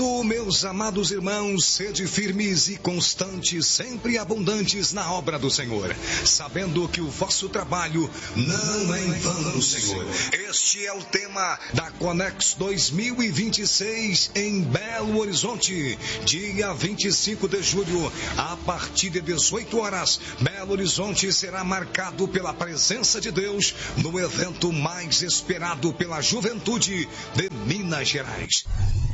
Meus amados irmãos, sede firmes e constantes, sempre abundantes na obra do Senhor, sabendo que o vosso trabalho não é em vão, Senhor. Este é o tema da Conex 2026 em Belo Horizonte, dia 25 de julho, a partir de 18 horas. Belo Horizonte será marcado pela presença de Deus no evento mais esperado pela juventude de Minas Gerais.